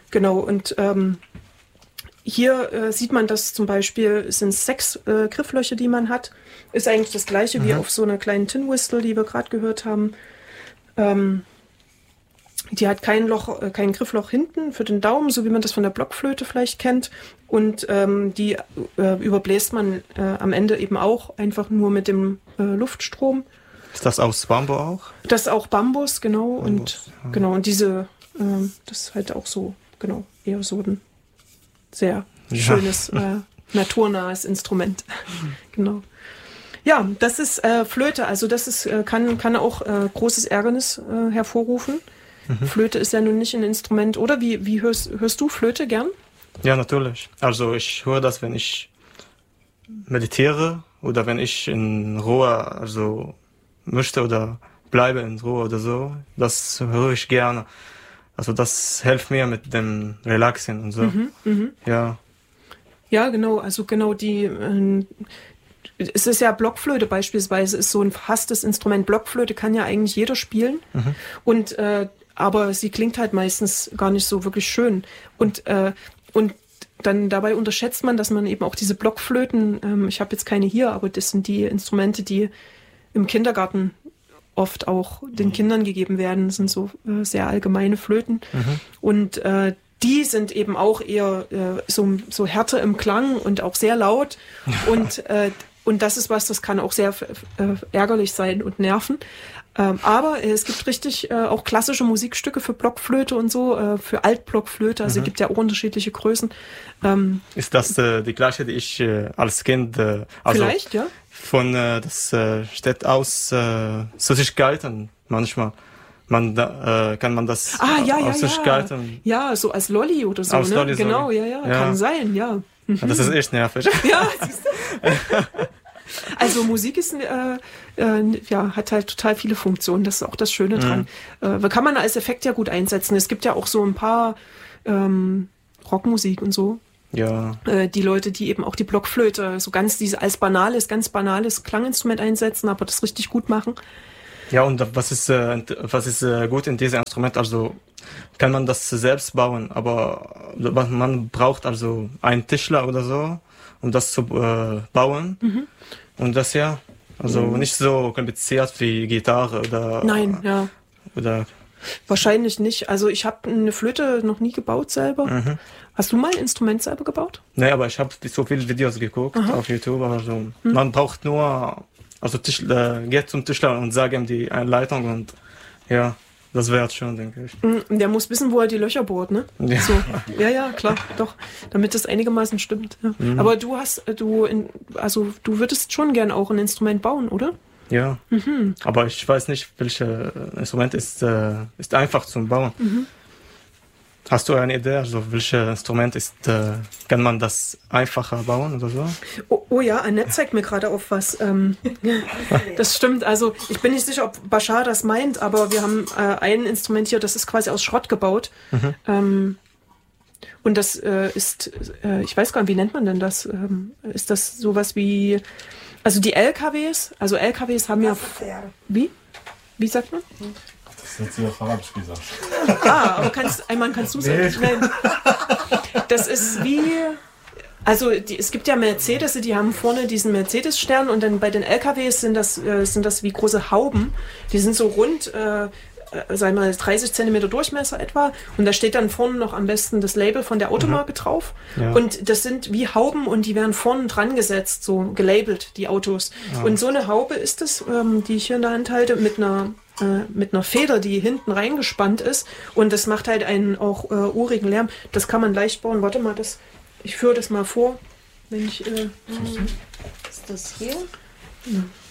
Genau, und hier sieht man, dass zum Beispiel es sind 6 Grifflöcher, die man hat. Ist eigentlich das gleiche wie auf so einer kleinen Tin Whistle, die wir gerade gehört haben. Die hat kein Griffloch hinten für den Daumen, so wie man das von der Blockflöte vielleicht kennt. Und die überbläst man am Ende eben auch einfach nur mit dem Luftstrom. Ist das aus Bambus auch? Das ist auch Bambus, genau. Bambus, und genau, und diese, das ist halt auch so, genau, eher so ein sehr schönes, naturnahes Instrument. Genau. Ja, das ist Flöte, also das ist, kann auch großes Ärgernis hervorrufen. Flöte ist ja nun nicht ein Instrument, oder? Wie hörst du Flöte gern? Ja, natürlich. Also ich höre das, wenn ich meditiere oder wenn ich in Ruhe also möchte oder bleibe in Ruhe oder so. Das höre ich gerne. Also das hilft mir mit dem Relaxen und so. Ja. Ja, genau. Also genau es ist ja Blockflöte beispielsweise, ist so ein verhasstes Instrument. Blockflöte kann ja eigentlich jeder spielen. Und aber sie klingt halt meistens gar nicht so wirklich schön. Und dann dabei unterschätzt man, dass man eben auch diese Blockflöten, ich habe jetzt keine hier, aber das sind die Instrumente, die im Kindergarten oft auch den Kindern gegeben werden. Das sind so sehr allgemeine Flöten. Und die sind eben auch eher so härter im Klang und auch sehr laut. Und das ist was, das kann auch sehr ärgerlich sein und nerven. Aber es gibt richtig auch klassische Musikstücke für Blockflöte und so, für Altblockflöte. Also es gibt ja auch unterschiedliche Größen. Ist das die gleiche, die ich als Kind... vielleicht, ja. Das steht aus Süßigkeiten manchmal. Kann man das aus Süßigkeiten... Ja, so als Lolli oder so, ne? Lolli, genau, ja, kann sein, ja. Das ist echt nervig. Ja, siehst du? Also Musik ist, hat halt total viele Funktionen. Das ist auch das Schöne dran. Kann man als Effekt ja gut einsetzen. Es gibt ja auch so ein paar Rockmusik und so. Ja. Die Leute, die eben auch die Blockflöte so ganz ganz banales Klanginstrument einsetzen, aber das richtig gut machen. Ja, und was ist gut in diesem Instrument? Also kann man das selbst bauen, aber man braucht also einen Tischler oder so, um das zu bauen. Und das nicht so kompliziert wie Gitarre oder... Nein, ja. Oder wahrscheinlich nicht. Also ich habe eine Flöte noch nie gebaut selber. Hast du mal ein Instrument selber gebaut? Nee, aber ich habe so viele Videos geguckt auf YouTube. Also man braucht nur... Also geht zum Tischler und sagt ihm die Anleitung und ja, das wäre schon, denke ich. Der muss wissen, wo er die Löcher bohrt, ne? Ja. So. Ja, klar, doch. Damit das einigermaßen stimmt. Ja. Aber du würdest schon gern auch ein Instrument bauen, oder? Ja. Aber ich weiß nicht, welches Instrument ist einfach zum Bauen. Hast du eine Idee, also welches Instrument kann man das einfacher bauen oder so? Oh ja, Annette zeigt mir gerade auf was. Das stimmt, also ich bin nicht sicher, ob Bashar das meint, aber wir haben ein Instrument hier, das ist quasi aus Schrott gebaut. Und das ist, ich weiß gar nicht, wie nennt man denn das? Ist das sowas wie, also die LKWs haben ja... Wie? Wie sagt man? Das hat sie auf Arabisch gesagt. Aber kannst du es nennen? Das ist wie... Also es gibt ja Mercedes, die haben vorne diesen Mercedes-Stern und dann bei den LKWs sind das wie große Hauben. Die sind so rund, sagen wir mal 30 Zentimeter Durchmesser etwa und da steht dann vorne noch am besten das Label von der Automarke drauf. Ja. Und das sind wie Hauben und die werden vorne dran gesetzt, so gelabelt, die Autos. Ja. Und so eine Haube ist es, die ich hier in der Hand halte, mit einer Feder, die hinten reingespannt ist und das macht halt einen auch urigen Lärm. Das kann man leicht bauen. Warte mal, ich führe das mal vor. Wenn ich, ist das hier? Ja.